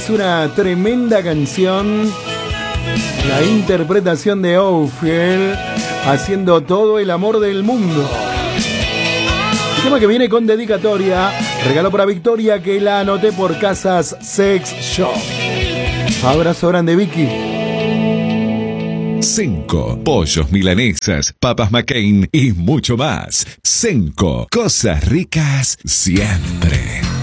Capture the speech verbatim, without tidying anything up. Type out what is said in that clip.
es una tremenda canción. La interpretación de Oldfield haciendo todo el amor del mundo. El tema que viene con dedicatoria, regalo para Victoria, que la anoté por Casas Sex Shop. Abrazo grande, Vicky. Senco, pollos milanesas, papas McCain y mucho más. Senco, cosas ricas siempre.